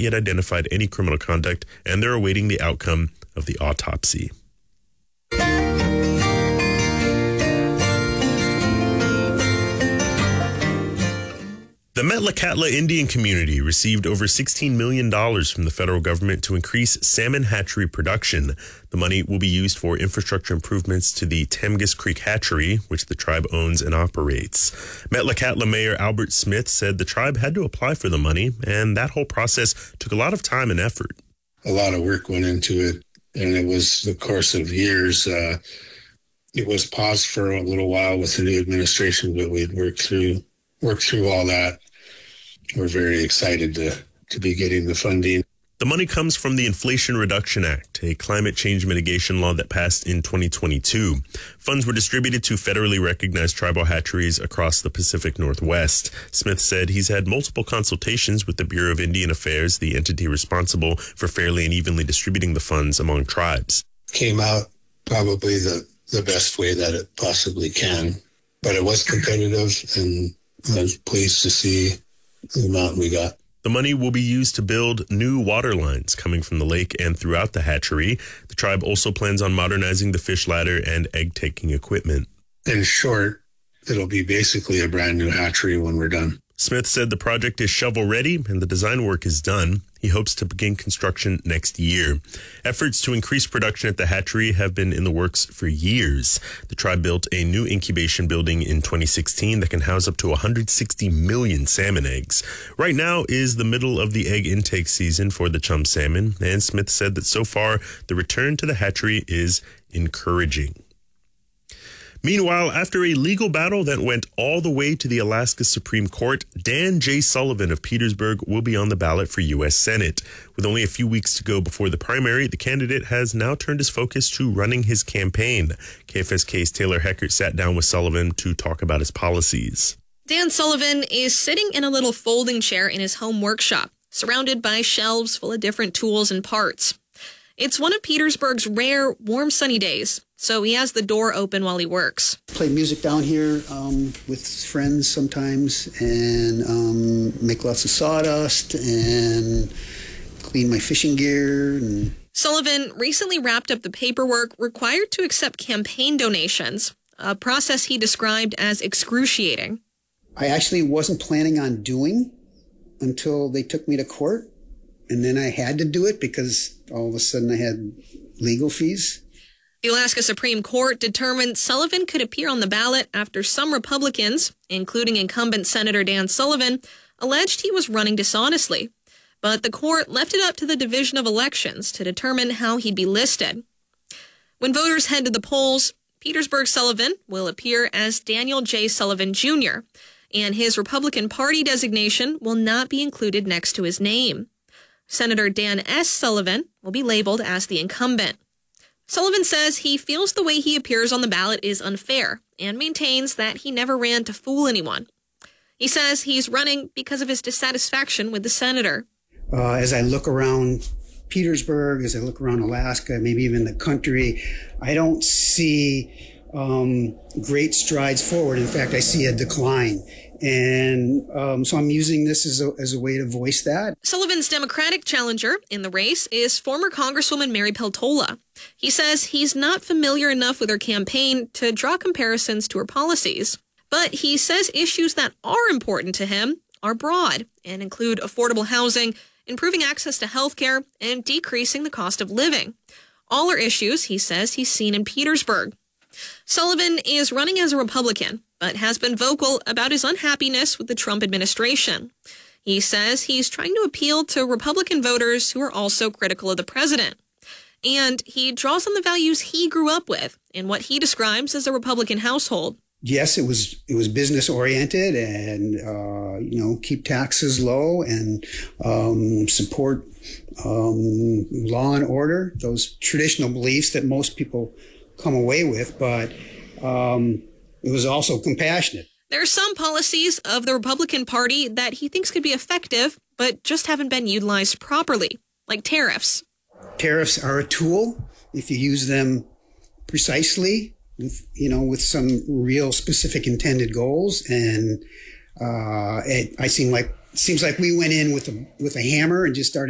yet identified any criminal conduct, and they're awaiting the outcome of the autopsy. The Metlakatla Indian community received over $16 million from the federal government to increase salmon hatchery production. The money will be used for infrastructure improvements to the Tamgis Creek Hatchery, which the tribe owns and operates. Metlakatla Mayor Albert Smith said the tribe had to apply for the money, and that whole process took a lot of time and effort. A lot of work went into it, and it was the course of years. It was paused for a little while with the new administration, but we'd worked through all that. We're very excited to be getting the funding. The money comes from the Inflation Reduction Act, a climate change mitigation law that passed in 2022. Funds were distributed to federally recognized tribal hatcheries across the Pacific Northwest. Smith said he's had multiple consultations with the Bureau of Indian Affairs, the entity responsible for fairly and evenly distributing the funds among tribes. Came out probably the best way that it possibly can, but it was competitive, and I was pleased to see the amount we got. The money will be used to build new water lines coming from the lake and throughout the hatchery. The tribe also plans on modernizing the fish ladder and egg-taking equipment. In short, it'll be basically a brand new hatchery when we're done. Smith said the project is shovel-ready and the design work is done. He hopes to begin construction next year. Efforts to increase production at the hatchery have been in the works for years. The tribe built a new incubation building in 2016 that can house up to 160 million salmon eggs. Right now is the middle of the egg intake season for the chum salmon, and Smith said that so far the return to the hatchery is encouraging. Meanwhile, after a legal battle that went all the way to the Alaska Supreme Court, Dan J. Sullivan of Petersburg will be on the ballot for U.S. Senate. With only a few weeks to go before the primary, the candidate has now turned his focus to running his campaign. KFSK's Taylor Heckert sat down with Sullivan to talk about his policies. Dan Sullivan is sitting in a little folding chair in his home workshop, surrounded by shelves full of different tools and parts. It's one of Petersburg's rare, warm, sunny days, so he has the door open while he works. Play music down here with friends sometimes, and make lots of sawdust and clean my fishing gear. Sullivan recently wrapped up the paperwork required to accept campaign donations, a process he described as excruciating. I actually wasn't planning on doing until they took me to court, and then I had to do it because all of a sudden I had legal fees. The Alaska Supreme Court determined Sullivan could appear on the ballot after some Republicans, including incumbent Senator Dan Sullivan, alleged he was running dishonestly. But the court left it up to the Division of Elections to determine how he'd be listed. When voters head to the polls, Petersburg Sullivan will appear as Daniel J. Sullivan, Jr., and his Republican Party designation will not be included next to his name. Senator Dan S. Sullivan will be labeled as the incumbent. Sullivan says he feels the way he appears on the ballot is unfair and maintains that he never ran to fool anyone. He says he's running because of his dissatisfaction with the senator. As I look around Petersburg, as I look around Alaska, maybe even the country, I don't see great strides forward. In fact, I see a decline. And so I'm using this as a way to voice that. Sullivan's Democratic challenger in the race is former Congresswoman Mary Peltola. He says he's not familiar enough with her campaign to draw comparisons to her policies. But he says issues that are important to him are broad and include affordable housing, improving access to health care, and decreasing the cost of living. All are issues, he says, he's seen in Petersburg. Sullivan is running as a Republican, but has been vocal about his unhappiness with the Trump administration. He says he's trying to appeal to Republican voters who are also critical of the president. And he draws on the values he grew up with in what he describes as a Republican household. Yes, it was business oriented, and keep taxes low and support law and order. Those traditional beliefs that most people come away with, but it was also compassionate. There are some policies of the Republican Party that he thinks could be effective, but just haven't been utilized properly, like tariffs. Tariffs are a tool if you use them precisely, with some real specific intended goals. And it seems like we went in with a hammer and just started